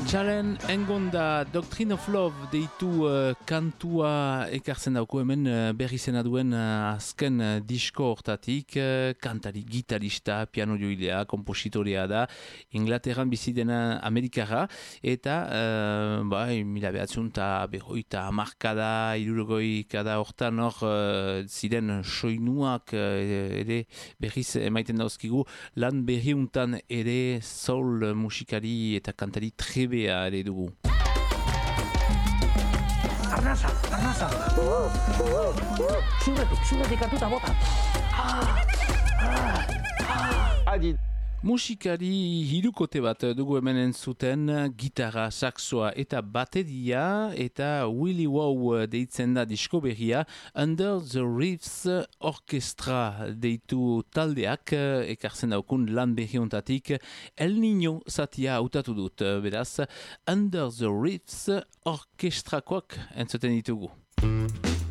Txalen engonda Doctrine of Love deitu kantua ekartzen dauko hemen berri zena duen azken disko hortatik, kantari, gitarista, piano joilea, kompositorea da, Inglaterran bizi dena Amerikara, eta mila behatzen eta berroita hamarkada, hirurogikada hortan ziren soinuak ere berriz emaiten dauzkigu, lan berriuntan ere soul musikari eta kantari trebe ere dugu. Arnasa! Zurretik hartuta bota! Adi! Musikari hirukote bat dugu hemen entzuten, gitarra, saxoa eta bateria, eta Willy Wow deitzen da disko berria, Under the Reefs Orchestra deitu taldeak, ekartzen daukun lan berri ontatik, El Niño zatia hautatu dut, beraz, Under the Reefs Orchestrakoak entzuten ditugu.